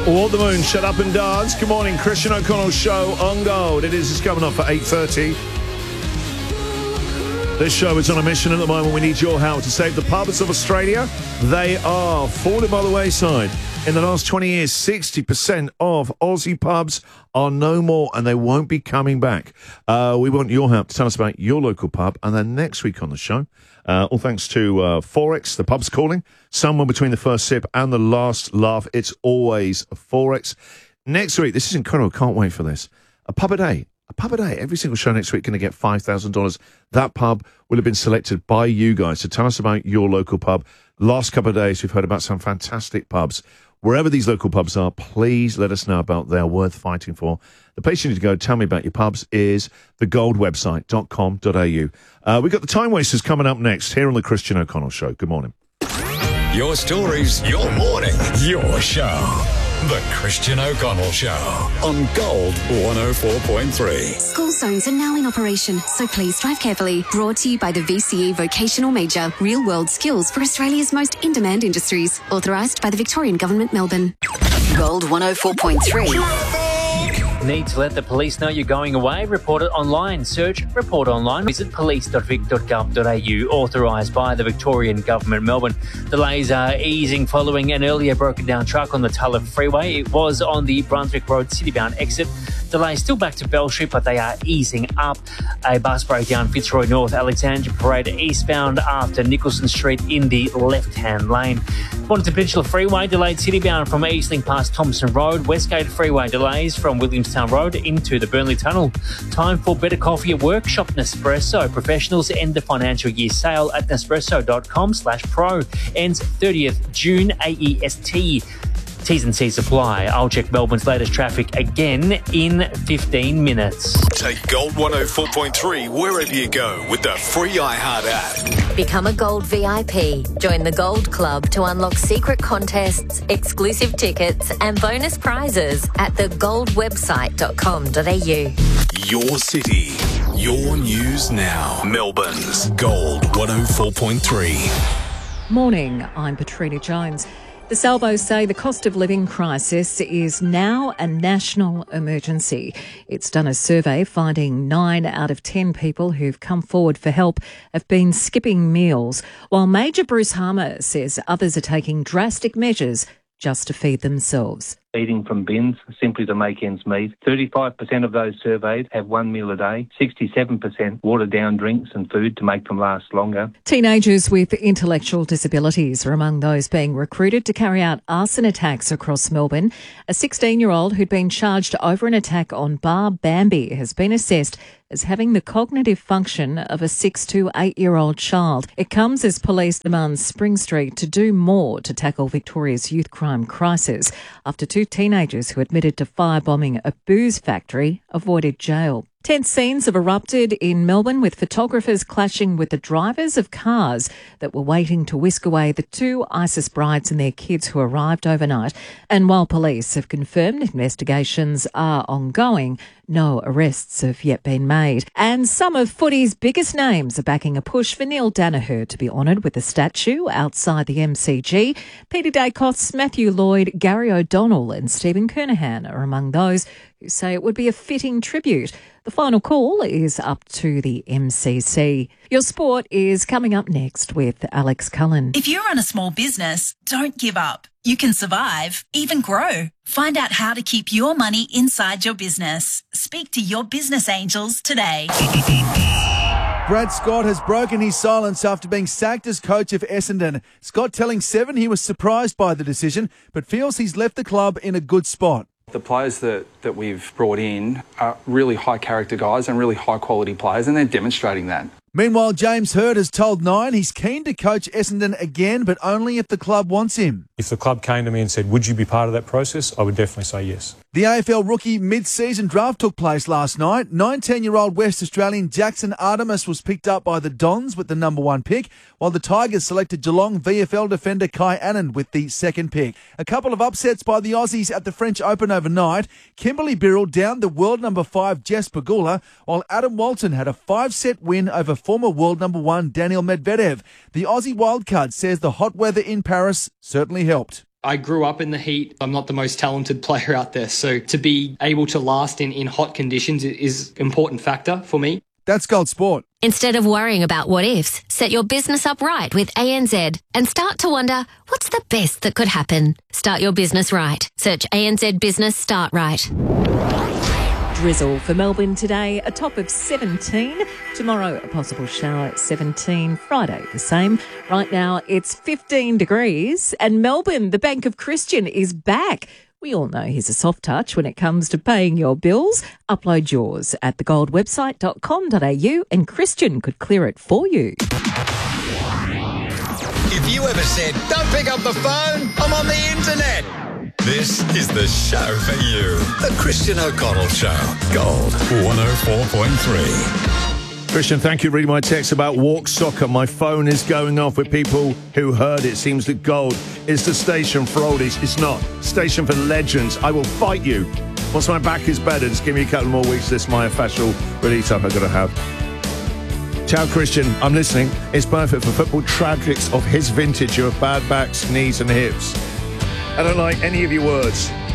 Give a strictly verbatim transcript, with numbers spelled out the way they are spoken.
Walk the Moon, Shut Up and Dance. Good morning, Christian O'Connell Show on Gold. It is, it's coming up at eight thirty. This show is on a mission at the moment. We need your help to save the pubs of Australia. They are falling by the wayside. In the last twenty years, sixty percent of Aussie pubs are no more, and they won't be coming back. Uh, we want your help to tell us about your local pub. And then next week on the show, uh, all thanks to uh, Forex, the pub's calling. Somewhere between the first sip and the last laugh, it's always Forex. Next week, this is incredible. Can't wait for this. A pub a day. A pub a day. Every single show next week going to get five thousand dollars. That pub will have been selected by you guys. So tell us about your local pub. Last couple of days, we've heard about some fantastic pubs. Wherever these local pubs are, please let us know about they're worth fighting for. The place you need to go, tell me about your pubs, is the gold website dot com dot a u. Uh, we've got the Time Wasters coming up next here on the Christian O'Connell Show. Good morning. Your stories, your morning, your show. The Christian O'Connell Show on Gold one oh four point three. School zones are now in operation, so please drive carefully. Brought to you by the V C E Vocational Major. Real-world skills for Australia's most in-demand industries. Authorised by the Victorian Government, Melbourne. Gold one oh four point three. Need to let the police know you're going away? Report it online. Search Report Online. Visit police dot vic dot gov dot a u. Authorised by the Victorian Government, Melbourne. Delays are easing following an earlier broken down truck on the Tulloch Freeway. It was on the Brunswick Road city-bound exit. Delays still back to Bell Street, but they are easing up. A bus breakdown Fitzroy North, Alexandria Parade eastbound after Nicholson Street in the left-hand lane. Bonington Peninsula Freeway delayed city-bound from Eastling past Thompson Road. Westgate Freeway delays from Williamstown Road into the Burnley Tunnel. Time for better coffee at work. Shop Nespresso. Professionals end the financial year sale at nespresso dot com slash pro. Ends thirtieth June, A E S T. T's and C's apply. I'll check Melbourne's latest traffic again in fifteen minutes. Take Gold one oh four point three wherever you go with the free iHeart app. Become a Gold V I P. Join the Gold Club to unlock secret contests, exclusive tickets and bonus prizes at the gold website dot com dot a u. Your city, your news now. Melbourne's Gold one oh four point three. Morning, I'm Petrina Jones. The Salvos say the cost of living crisis is now a national emergency. It's done a survey finding nine out of ten people who've come forward for help have been skipping meals, while Major Bruce Harmer says others are taking drastic measures just to feed themselves. Eating from bins simply to make ends meet. thirty-five percent of those surveyed have one meal a day. sixty-seven percent water down drinks and food to make them last longer. Teenagers with intellectual disabilities are among those being recruited to carry out arson attacks across Melbourne. A sixteen-year-old who'd been charged over an attack on Bar Bambi has been assessed as having the cognitive function of a six to eight-year-old child. It comes as police demand Spring Street to do more to tackle Victoria's youth crime crisis after two teenagers who admitted to firebombing a booze factory avoided jail. Tense scenes have erupted in Melbourne, with photographers clashing with the drivers of cars that were waiting to whisk away the two ISIS brides and their kids who arrived overnight. And while police have confirmed investigations are ongoing, no arrests have yet been made. And some of footy's biggest names are backing a push for Neil Danaher to be honoured with a statue outside the M C G. Peter Dacos, Matthew Lloyd, Gary O'Donnell and Stephen Kernahan are among those who say it would be a fitting tribute. The final call is up to the M C C. Your sport is coming up next with Alex Cullen. If you run a small business, don't give up. You can survive, even grow. Find out how to keep your money inside your business. Speak to your business angels today. Brad Scott has broken his silence after being sacked as coach of Essendon. Scott telling Seven he was surprised by the decision, but feels he's left the club in a good spot. The players that, that we've brought in are really high character guys and really high quality players, and they're demonstrating that. Meanwhile, James Hird has told Nine he's keen to coach Essendon again, but only if the club wants him. If the club came to me and said, would you be part of that process? I would definitely say yes. The A F L rookie mid-season draft took place last night. nineteen-year-old West Australian Jackson Artemis was picked up by the Dons with the number one pick, while the Tigers selected Geelong V F L defender Kai Annan with the second pick. A couple of upsets by the Aussies at the French Open overnight. Kimberly Birrell downed the world number five Jess Pegula, while Adam Walton had a five-set win over former world number one Daniil Medvedev. The Aussie wildcard says the hot weather in Paris certainly helped. I grew up in the heat. I'm not the most talented player out there. So to be able to last in, in hot conditions is an important factor for me. That's Gold Sport. Instead of worrying about what ifs, set your business up right with A N Z and start to wonder, what's the best that could happen? Start your business right. Search A N Z Business Start Right. Drizzle for Melbourne today, a top of seventeen. Tomorrow, a possible shower at seventeen. Friday, the same. Right now, it's fifteen degrees. And Melbourne, the Bank of Christian, is back. We all know he's a soft touch when it comes to paying your bills. Upload yours at the gold website dot com dot a u and Christian could clear it for you. If you ever said, don't pick up the phone, I'm on the internet. This is the show for you. The Christian O'Connell Show. Gold one oh four point three. Christian, thank you for reading my text about walk soccer. My phone is going off with people who heard it. Seems that Gold is the station for oldies. It's not. Station for legends. I will fight you. Once my back is better, just give me a couple more weeks. This is my official release up I've got to have. Ciao, Christian. I'm listening. It's perfect for football tragics of his vintage. You have bad backs, knees and hips. I don't like any of your words.